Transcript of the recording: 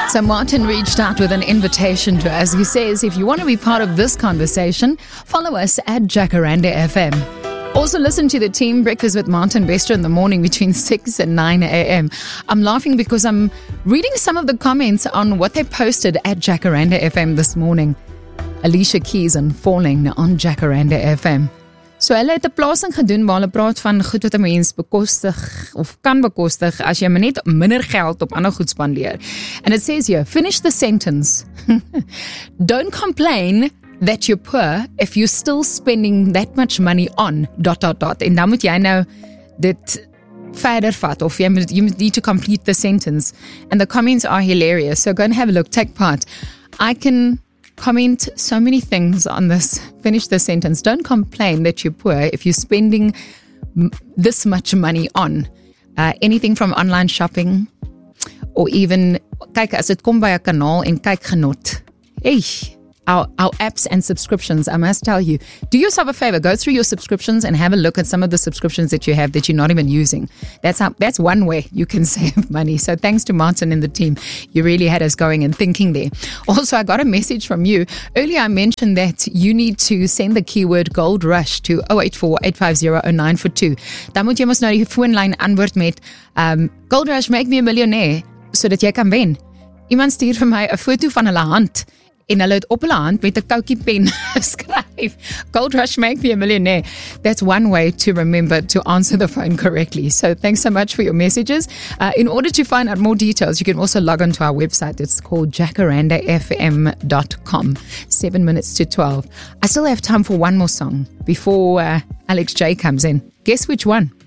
So Martin reached out with an invitation to us. He says, if you want to be part of this conversation, follow us at Jacaranda FM. Also listen to the team Breakfast with Martin Bester in the morning between 6 and 9 a.m. I'm laughing because I'm reading some of the comments on what they posted at Jacaranda FM this morning. Alicia Keys and Falling on Jacaranda FM. So hulle het 'n plasing gedoen waar hulle praat van goed wat 'n mens bekostig of kan bekostig as jy maar net minder geld op ander goed spandeer. And it says here, finish the sentence. Don't complain that you're poor if you're still spending that much money on ... En dan moet jy nou dit verder vat of you need to complete the sentence. And the comments are hilarious. So go and have a look, take part. I can comment so many things on this. Finish the sentence. Don't complain that you're poor if you're spending this much money on anything from online shopping or even kyk as dit kom by 'n kanaal en kyk genot. Our apps and subscriptions, I must tell you, do yourself a favor, go through your subscriptions and have a look at some of the subscriptions that you have that you're not even using. That's one way you can save money. So thanks to Martin and the team. You really had us going and thinking there. Also, I got a message from you. Earlier I mentioned that you need to send the keyword Gold Rush to 084-850-0942. Dan moet jy mos nou die foonlyn antwoord met Gold Rush, make me a millionaire, sodat jy kan wen. Iemand stuur vir my 'n foto van hulle hand en hulle het op hulle hand met 'n koutjie pen geskryf, Gold Rush, make me a millionaire. That's one way to remember to answer the phone correctly. So thanks so much for your messages. In order to find out more details, you can also log on to our website. It's called jacarandafm.com. 7 minutes to 12. I still have time for one more song before Alex J comes in. Guess which one?